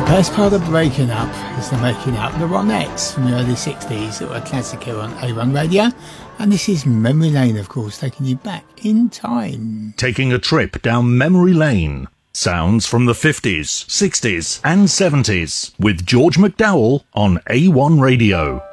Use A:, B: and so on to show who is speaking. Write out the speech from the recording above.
A: First part of Breaking Up is the Making Up, the Ronettes from the early 60s that were a classic here on A1 Radio. And this is Memory Lane, of course, taking you back in time.
B: Taking a trip down memory lane. Sounds from the 50s, 60s and 70s with George McDowell on A1 Radio.